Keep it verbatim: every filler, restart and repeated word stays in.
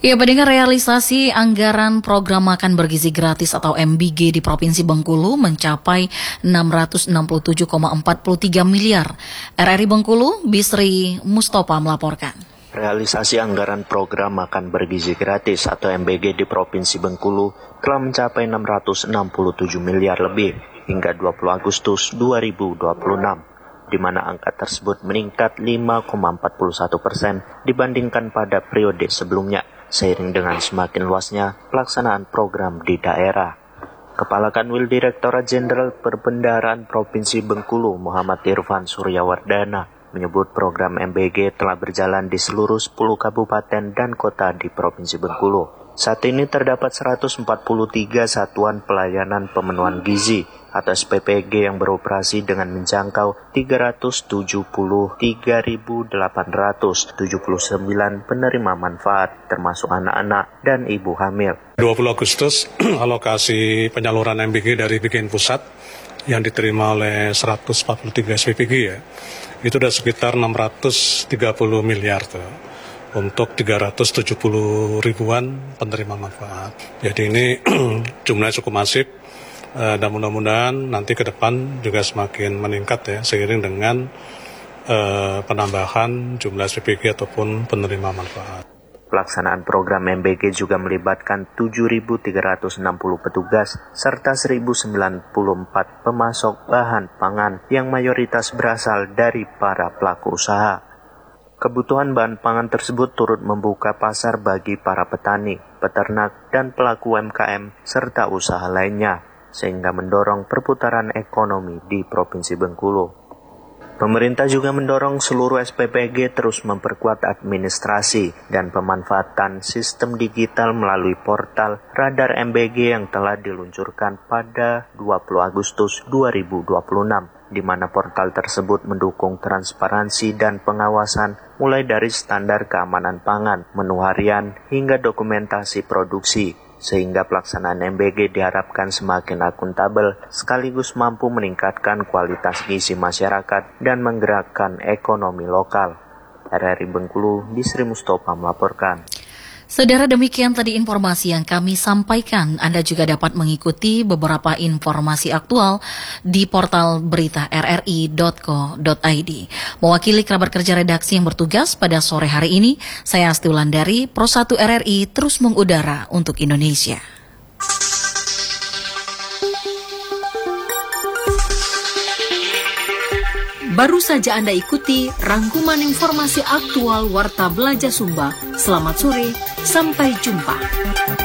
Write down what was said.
Ya, pendengar, realisasi anggaran program makan bergizi gratis atau M B G di Provinsi Bengkulu mencapai enam ratus enam puluh tujuh koma empat tiga miliar. R R I Bengkulu, Bisri Mustopa melaporkan. Realisasi anggaran program makan bergizi gratis atau M B G di Provinsi Bengkulu telah mencapai enam ratus enam puluh tujuh miliar lebih hingga dua puluh Agustus dua ribu dua puluh enam, di mana angka tersebut meningkat lima koma empat satu persen dibandingkan pada periode sebelumnya, seiring dengan semakin luasnya pelaksanaan program di daerah. Kepala Kanwil Direktorat Jenderal Perbendaharaan Provinsi Bengkulu, Muhammad Irfan Suryawardana, menyebut program M B G telah berjalan di seluruh sepuluh kabupaten dan kota di Provinsi Bengkulu. Saat ini terdapat seratus empat puluh tiga satuan pelayanan pemenuhan gizi atau S P P G yang beroperasi dengan menjangkau tiga ratus tujuh puluh tiga ribu delapan ratus tujuh puluh sembilan penerima manfaat, termasuk anak-anak dan ibu hamil. dua puluh Agustus, alokasi penyaluran M B G dari B K N Pusat yang diterima oleh seratus empat puluh tiga S P P G ya, itu sudah sekitar enam ratus tiga puluh miliar tuh, untuk tiga ratus tujuh puluh ribuan penerima manfaat. Jadi ini jumlahnya cukup masif, dan mudah-mudahan nanti ke depan juga semakin meningkat ya, seiring dengan uh, penambahan jumlah S P P G ataupun penerima manfaat. Pelaksanaan program M B G juga melibatkan tujuh ribu tiga ratus enam puluh petugas serta seribu sembilan puluh empat pemasok bahan pangan yang mayoritas berasal dari para pelaku usaha. Kebutuhan bahan pangan tersebut turut membuka pasar bagi para petani, peternak, dan pelaku U M K M serta usaha lainnya, sehingga mendorong perputaran ekonomi di Provinsi Bengkulu. Pemerintah juga mendorong seluruh S P P G terus memperkuat administrasi dan pemanfaatan sistem digital melalui portal Radar M B G yang telah diluncurkan pada dua puluh Agustus dua ribu dua puluh enam, di mana portal tersebut mendukung transparansi dan pengawasan mulai dari standar keamanan pangan, menu harian, hingga dokumentasi produksi, sehingga pelaksanaan M B G diharapkan semakin akuntabel sekaligus mampu meningkatkan kualitas gizi masyarakat dan menggerakkan ekonomi lokal. R R I Bengkulu, Bisri Mustopa melaporkan. Saudara, demikian tadi informasi yang kami sampaikan. Anda juga dapat mengikuti beberapa informasi aktual di portal berita r r i dot co dot i d. Mewakili kerabat kerja redaksi yang bertugas pada sore hari ini, saya Asti Wulandari, Pro satu R R I terus mengudara untuk Indonesia. Baru saja Anda ikuti rangkuman informasi aktual Warta Belajar Sumba. Selamat sore, sampai jumpa.